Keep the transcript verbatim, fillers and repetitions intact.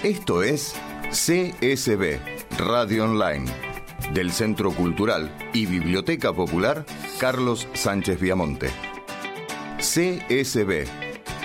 Esto es C S B, Radio Online, del Centro Cultural y Biblioteca Popular Carlos Sánchez Viamonte. C S B,